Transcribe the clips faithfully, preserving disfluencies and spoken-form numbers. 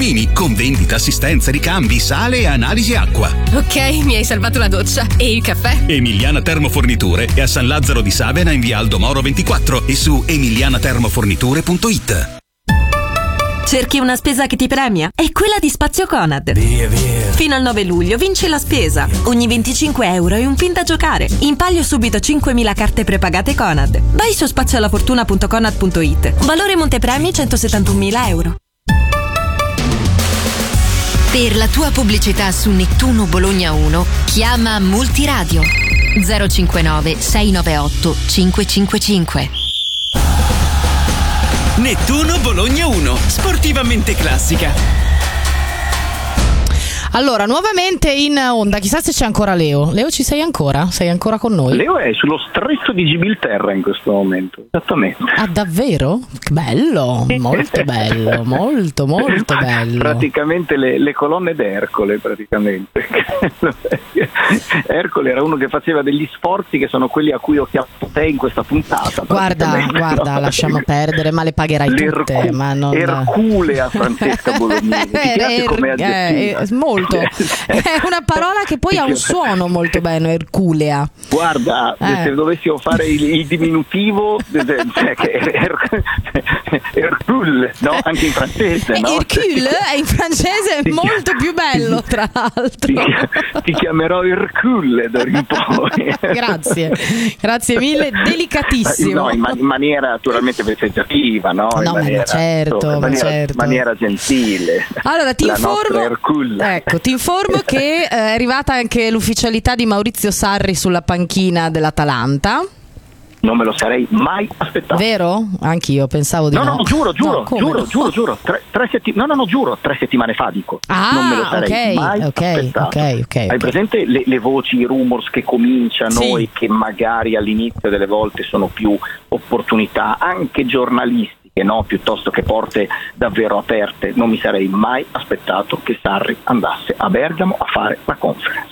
condomini, con vendita, assistenza, ricambi, sale e analisi acqua. Ok, mi hai salvato la doccia. E il caffè? Emiliana Termoforniture è a San Lazzaro di Savena in via Aldo Moro ventiquattro e su emiliana termoforniture punto it. Cerchi una spesa che ti premia? È quella di Spazio Conad. Via, via. Fino al nove luglio vinci la spesa. Ogni venticinque euro hai un pin da giocare. In palio subito cinquemila carte prepagate Conad. Vai su spazioalafortuna punto conad punto it. Valore montepremi centosettantunomila euro. Per la tua pubblicità su Nettuno Bologna uno, chiama Multiradio zero cinquantanove sei novantaotto cinquecentocinquantacinque. Nettuno Bologna uno, sportivamente classica. Allora, nuovamente in onda, chissà se c'è ancora Leo. Leo, ci sei ancora? Sei ancora con noi? Leo è sullo stretto di Gibilterra in questo momento, esattamente. Ah, davvero? Bello, molto bello, molto, molto bello. Praticamente le, le colonne d'Ercole, praticamente. Ercole era uno che faceva degli sforzi che sono quelli a cui ho chiamato te in questa puntata. Guarda, guarda, lasciamo perdere, ma le pagherai L'Ercu- tutte. Ma non... Erculea Francesca Bolognini. Ti piace come aggettivo? Eh, molto. È una parola che poi ha un suono molto bello, Erculea. Guarda, eh. se dovessimo fare il, il diminutivo, cioè che er, Hercule, no? Anche in francese, no? Hercule è in francese è molto più bello, tra l'altro. Ti, ti chiamerò Hercule d'ora in poi. Grazie, grazie mille, delicatissimo. No, in, man- in maniera naturalmente vezzeggiativa, no? In no, maniera, ma certo, insomma, in ma maniera, certo. maniera gentile. Allora ti La informo, nostra Hercule. ecco, ti informo che eh, è arrivata anche l'ufficialità di Maurizio Sarri sulla panchina dell'Atalanta. Non me lo sarei mai aspettato. Vero? Anch'io pensavo di no. no. No, no, giuro, giuro, no, giuro, no? giuro, giuro. Tre, tre setti- no, no, no, giuro, tre settimane fa dico. Ah, non me lo sarei ok, mai ok, aspettato. ok, ok. Hai presente le, le voci, i rumors che cominciano Sì. e che magari all'inizio delle volte sono più opportunità, anche giornalistiche, no? Piuttosto che porte davvero aperte. Non mi sarei mai aspettato che Sarri andasse a Bergamo a fare la conference.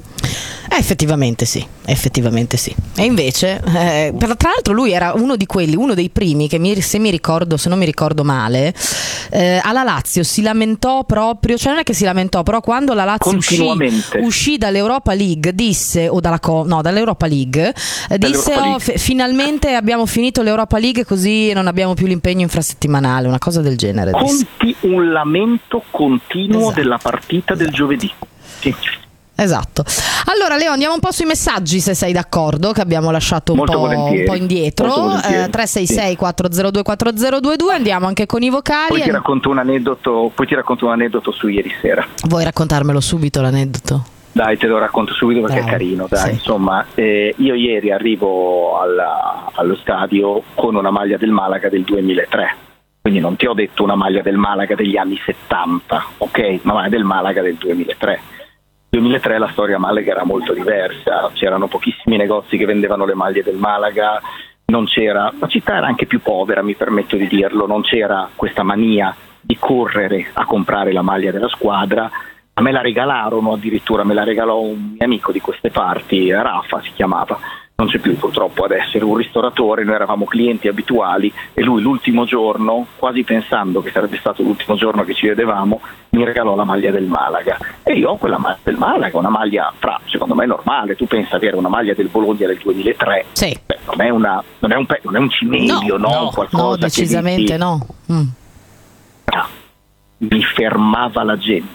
Eh, effettivamente sì, effettivamente sì. E invece, eh, per, tra l'altro lui era uno di quelli, uno dei primi che mi, se mi ricordo, se non mi ricordo male, eh, alla Lazio si lamentò proprio, cioè non è che si lamentò, però quando la Lazio uscì, uscì dall'Europa League disse, o dalla co, no, dall'Europa League, eh, disse oh, League. F- finalmente abbiamo finito l'Europa League così non abbiamo più l'impegno infrasettimanale, una cosa del genere. Conti un lamento continuo esatto. della partita del giovedì. Sì. Esatto. Allora Leo, andiamo un po' sui messaggi se sei d'accordo, che abbiamo lasciato un, po', un po' indietro. eh, tre sei sei quattro zero due quattro zero due due, andiamo anche con i vocali. Poi ti racconto un aneddoto, poi ti racconto un aneddoto su ieri sera. Vuoi raccontarmelo subito l'aneddoto? Dai, te lo racconto subito perché Bravo. È carino, dai. Sì. Insomma, eh, io ieri arrivo alla, allo stadio con una maglia del Malaga del duemilatré. Quindi non ti ho detto una maglia del Malaga degli anni settanta, ok? Ma maglia del Malaga del duemilatré. duemilatré la storia Malaga era molto diversa, c'erano pochissimi negozi che vendevano le maglie del Malaga, non c'era, la città era anche più povera, mi permetto di dirlo, non c'era questa mania di correre a comprare la maglia della squadra. A me la regalarono, addirittura me la regalò un mio amico di queste parti, Rafa si chiamava, non c'è più purtroppo adesso, era un ristoratore, noi eravamo clienti abituali e lui l'ultimo giorno, quasi pensando che sarebbe stato l'ultimo giorno che ci vedevamo, mi regalò la maglia del Malaga e io ho quella maglia del Malaga, una maglia fra, secondo me normale, tu pensi avere una maglia del Bologna del duemilatré, sì. Beh, non è una non è un, non è un cimelio, no, no, no qualcosa no, decisamente che dici, no. Mm. no. Mi fermava la gente.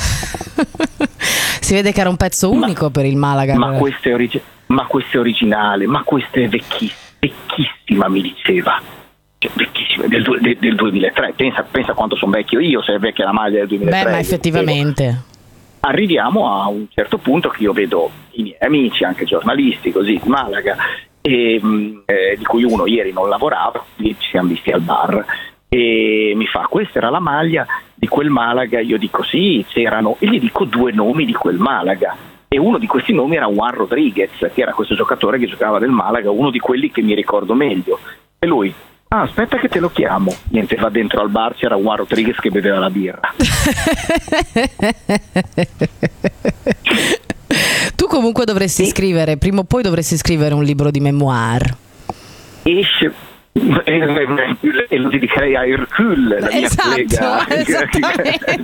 Si vede che era un pezzo unico ma, per il Malaga. Ma questo è, origi- ma questo è originale, ma questo è vecchissima, vecchissima mi diceva. Cioè, vecchissima, del, del, del duemilatré. Pensa, pensa quanto sono vecchio io, se è vecchia la maglia del duemilatré. Beh, ma effettivamente. Arriviamo a un certo punto che io vedo i miei amici, anche giornalisti, così, di Malaga, e, eh, di cui uno ieri non lavorava, ci siamo visti al bar. E mi fa, questa era la maglia di quel Malaga, io dico sì, c'erano, e gli dico due nomi di quel Malaga, e uno di questi nomi era Juan Rodriguez, che era questo giocatore che giocava del Malaga, uno di quelli che mi ricordo meglio, e lui, ah aspetta che te lo chiamo, niente, va dentro al bar, c'era Juan Rodriguez che beveva la birra. Tu comunque dovresti sì. scrivere, prima o poi dovresti scrivere un libro di memoir. Esce e lo dedicherei a Hercule, la mia esatto, collega.